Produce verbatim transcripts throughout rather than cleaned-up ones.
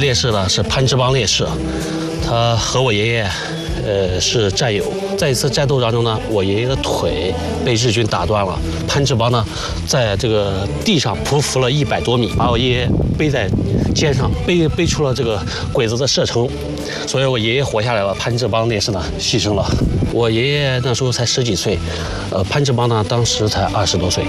烈士呢是潘志邦烈士，他和我爷爷，呃是战友。在一次战斗当中呢，我爷爷的腿被日军打断了，潘志邦呢在这个地上匍匐了一百多米，把我爷爷背在肩上，背背出了这个鬼子的射程，所以我爷爷活下来了，潘志邦烈士呢牺牲了。我爷爷那时候才十几岁，呃，潘志邦呢当时才二十多岁。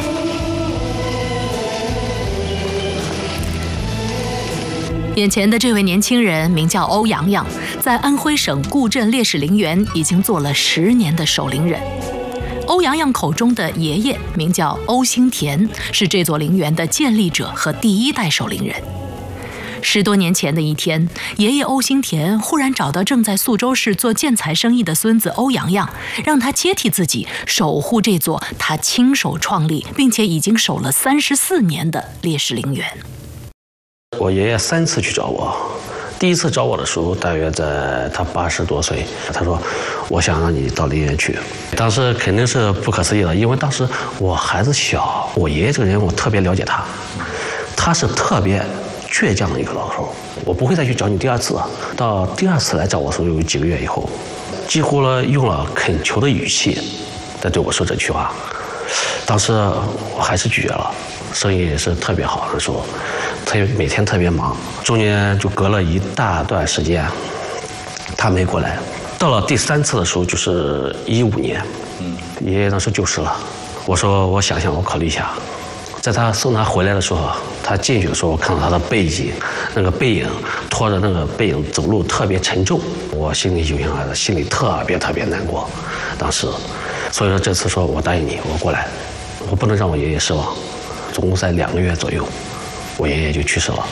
眼前的这位年轻人名叫欧阳阳，在安徽省固镇烈士陵园已经做了十年的守陵人。欧阳阳口中的爷爷名叫欧兴田，是这座陵园的建立者和第一代守陵人。十多年前的一天，爷爷欧兴田忽然找到正在宿州市做建材生意的孙子欧阳阳，让他接替自己，守护这座他亲手创立并且已经守了三十四年的烈士陵园。 我爷爷三次去找我，第一次找我的时候，大约在他八十多岁，他说：“我想让你到陵园去。”当时肯定是不可思议的，因为当时我孩子小，我爷爷这个人我特别了解他，他是特别倔强的一个老头，我不会再去找你第二次。到第二次来找我的时候，有几个月以后，几乎呢用了恳求的语气在对我说这句话。当时我还是拒绝了，生意也是特别好的时候，特别每天特别忙，中间就隔了一大段时间，他没过来。到了第三次的时候，就是一五年，嗯，爷爷当时就世了。我说我想想，我考虑一下。在他送他回来的时候，他进去的时候，我看到他的背脊，那个背影拖着那个背影走路特别沉重，我心里有样子，心里特别特别难过。当时，所以说这次说我答应你，我过来，我不能让我爷爷失望。总共在两个月左右，我爷爷就去世了。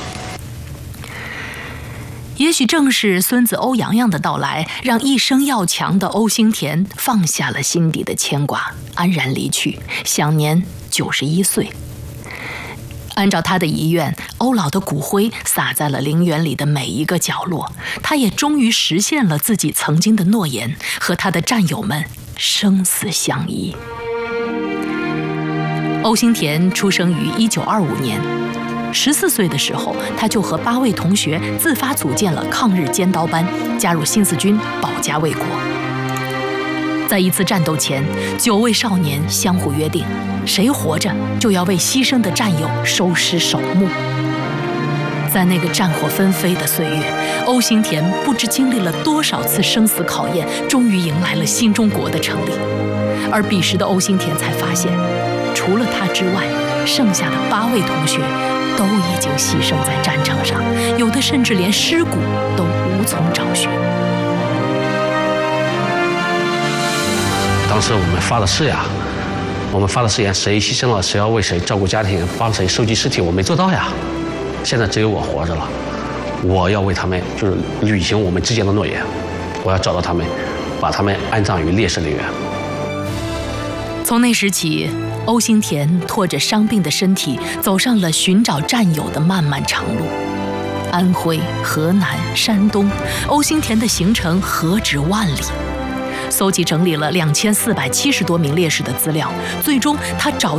也许正是孙子欧阳阳的到来，让一生要强的欧兴田放下了心底的牵挂，安然离去，享年九十一岁。按照他的遗愿，欧老的骨灰撒在了陵园里的每一个角落，他也终于实现了自己曾经的诺言，和他的战友们生死相依。欧兴田出生于一九二五年，十四岁的时候，他就和八位同学自发组建了抗日尖刀班，加入新四军保家卫国。在一次战斗前，九位少年相互约定，谁活着就要为牺牲的战友收尸守墓。在那个战火纷飞的岁月，欧兴田不知经历了多少次生死考验，终于迎来了新中国的成立。而彼时的欧兴田才发现，除了他之外，剩下的八位同学都已经牺牲在战场上，有的甚至连尸骨都无从找寻。 当时我们发的誓呀，我们发的誓言，谁牺牲了，谁要为谁照顾家庭，帮谁收集尸体，我没做到呀。现在只有我活着了，我要为他们就是履行我们之间的诺言，我要找到他们，把他们安葬于烈士陵园。 从那时起，欧兴田拖着伤病的身体，走上了寻找战友的漫漫长路。安徽、河南、山东，欧兴田的行程何止万里。搜集整理了两千四百七十多名烈士的资料，最终他找